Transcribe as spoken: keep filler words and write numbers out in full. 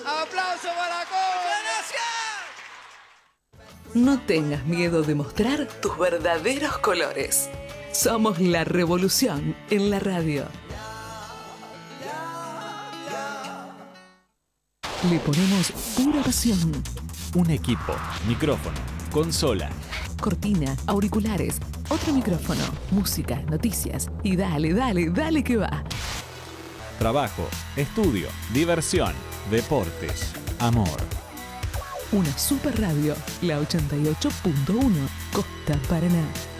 ¡Aplauso para Cobo! No tengas miedo de mostrar tus verdaderos colores. Somos la revolución en la radio. Le ponemos pura pasión. Un equipo, micrófono, consola, cortina, auriculares, otro micrófono, música, noticias y dale, dale, dale que va. Trabajo, estudio, diversión, deportes, amor. Una super radio, la ochenta y ocho punto uno, Costa Paraná.